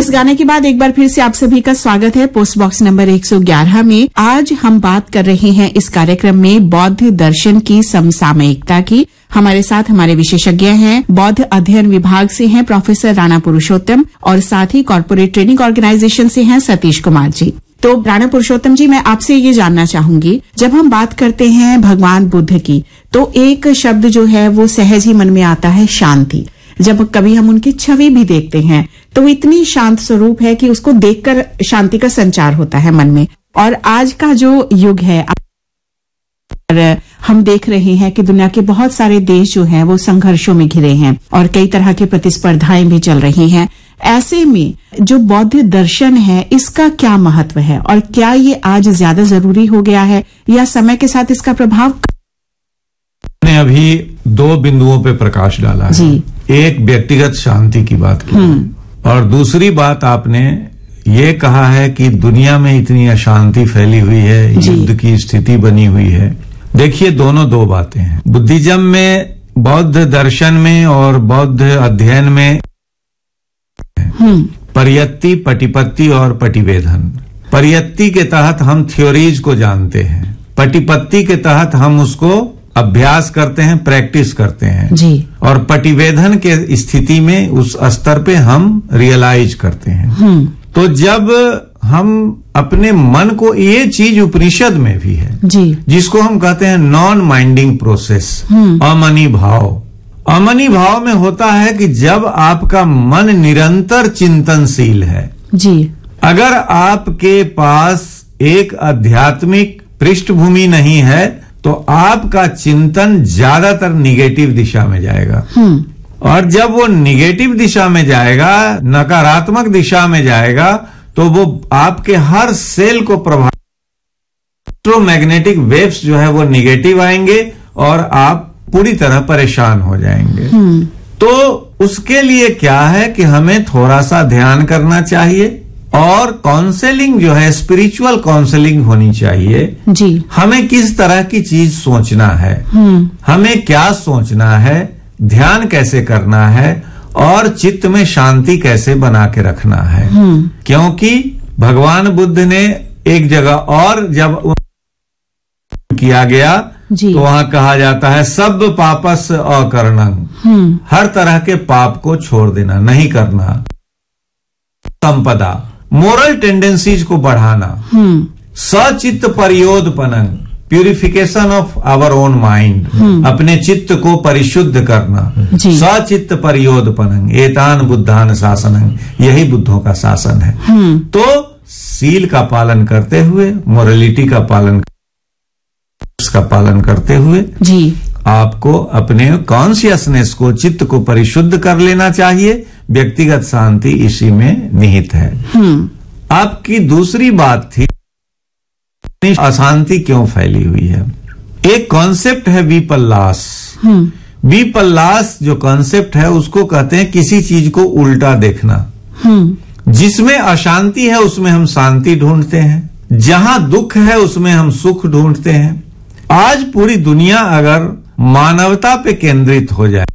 इस गाने के बाद एक बार फिर से आप सभी का स्वागत है पोस्ट बॉक्स नंबर 111 में। आज हम बात कर रहे हैं इस कार्यक्रम में बौद्ध दर्शन की समसामयिकता की। हमारे साथ हमारे विशेषज्ञ हैं, बौद्ध अध्ययन विभाग से हैं प्रोफेसर राणा पुरुषोत्तम और साथ ही कॉर्पोरेट ट्रेनिंग ऑर्गेनाइजेशन से हैं सतीश कुमार जी। तो राणा पुरुषोत्तम जी, मैं आपसे ये जानना चाहूंगी, जब हम बात करते हैं भगवान बुद्ध की तो एक शब्द जो है वो सहज ही मन में आता है, शांति। जब कभी हम उनकी छवि भी देखते हैं तो वो इतनी शांत स्वरूप है कि उसको देखकर शांति का संचार होता है मन में। और आज का जो युग है, हम देख रहे हैं कि दुनिया के बहुत सारे देश जो हैं वो संघर्षों में घिरे हैं और कई तरह की प्रतिस्पर्धाएं भी चल रही हैं। ऐसे में जो बौद्ध दर्शन है, इसका क्या महत्व है और क्या ये आज ज्यादा जरूरी हो गया है या समय के साथ इसका प्रभाव? ने अभी दो बिंदुओं पे प्रकाश डाला है जी। एक व्यक्तिगत शांति की बात की और दूसरी बात आपने ये कहा है कि दुनिया में इतनी अशांति फैली हुई है, युद्ध की स्थिति बनी हुई है। देखिए, दोनों दो बातें हैं। बुद्धिज्म में, बौद्ध दर्शन में और बौद्ध अध्ययन में परियत्ति, पटिपत्ति और पटिवेधन। परियत्ति के तहत हम थ्योरीज को जानते हैं, पटिपत्ति के तहत हम उसको अभ्यास करते हैं, प्रैक्टिस करते हैं जी। और पटिवेधन के स्थिति में उस स्तर पे हम रियलाइज करते हैं। तो जब हम अपने मन को, ये चीज उपनिषद में भी है जी, जिसको हम कहते हैं नॉन माइंडिंग प्रोसेस, अमनी भाव। अमनी भाव में होता है कि जब आपका मन निरंतर चिंतनशील है जी। अगर आपके पास एक आध्यात्मिक पृष्ठभूमि नहीं है तो आपका चिंतन ज्यादातर निगेटिव दिशा में जाएगा। और जब वो निगेटिव दिशा में जाएगा, नकारात्मक दिशा में जाएगा, तो वो आपके हर सेल को प्रभावित, इलेक्ट्रोमैग्नेटिक वेव्स जो है वो निगेटिव आएंगे और आप पूरी तरह परेशान हो जाएंगे। तो उसके लिए क्या है कि हमें थोड़ा सा ध्यान करना चाहिए और काउंसलिंग जो है, स्पिरिचुअल काउंसलिंग होनी चाहिए जी। हमें किस तरह की चीज सोचना है, हमें क्या सोचना है, ध्यान कैसे करना है और चित्त में शांति कैसे बना के रखना है। क्योंकि भगवान बुद्ध ने एक जगह और जब किया गया तो वहां कहा जाता है सब पापस अकर्णं, हर तरह के पाप को छोड़ देना, नहीं करना। संपदा, मोरल टेंडेंसीज को बढ़ाना। सचित्त परियोधपनं, purification of our own mind, अपने चित्त को परिशुद्ध करना। सचित्त परियोधपनं एतान बुद्धान शासनं, यही बुद्धों का शासन है। तो सील का पालन करते हुए, मोरलिटी का पालन करते हुए जी, आपको अपने कॉन्शियसनेस को, चित्त को परिशुद्ध कर लेना चाहिए। व्यक्तिगत शांति इसी में निहित है। आपकी दूसरी बात थी, अशांति क्यों फैली हुई है। एक कॉन्सेप्ट है विपल्लास। विपल्लास जो कॉन्सेप्ट है उसको कहते हैं किसी चीज को उल्टा देखना। जिसमें अशांति है उसमें हम शांति ढूंढते हैं, जहां दुख है उसमें हम सुख ढूंढते हैं। आज पूरी दुनिया अगर मानवता पे केंद्रित हो जाए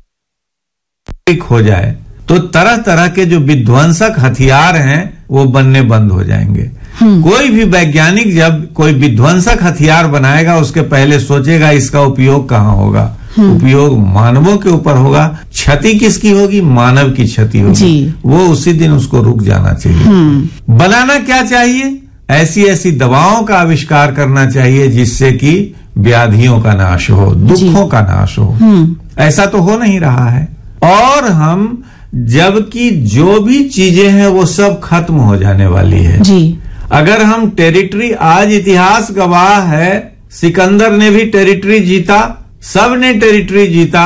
तो तरह तरह के जो विध्वंसक हथियार हैं वो बनने बंद हो जाएंगे। कोई भी वैज्ञानिक जब कोई विध्वंसक हथियार बनाएगा उसके पहले सोचेगा इसका उपयोग कहाँ होगा। उपयोग मानवों के ऊपर होगा। क्षति किसकी होगी? मानव की क्षति होगी। वो उसी दिन उसको रुक जाना चाहिए। बनाना क्या चाहिए? ऐसी ऐसी दवाओं का आविष्कार करना चाहिए जिससे कि व्याधियों का नाश हो, दुखों का नाश हो। ऐसा तो हो नहीं रहा है। और हम, जबकि जो भी चीजें हैं वो सब खत्म हो जाने वाली है जी। अगर हम टेरिटरी, आज इतिहास गवाह है, सिकंदर ने भी टेरिटरी जीता, सब ने टेरिटरी जीता।